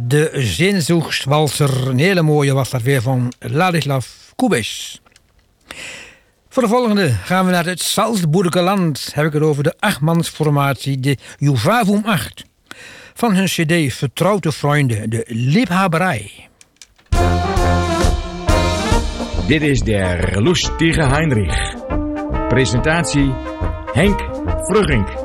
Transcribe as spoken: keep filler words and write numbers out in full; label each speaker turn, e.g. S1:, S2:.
S1: De Zinzoegstwalser, een hele mooie was dat weer van Ladislav Kubis. Voor de volgende gaan we naar het Salzburger land. Heb ik het over de achtmansformatie, de Juvavum acht. Van hun cd Vertrouwde Vrienden, de Liebhaberij.
S2: Dit is der Lustige Heinrich. Presentatie Henk Vrugink.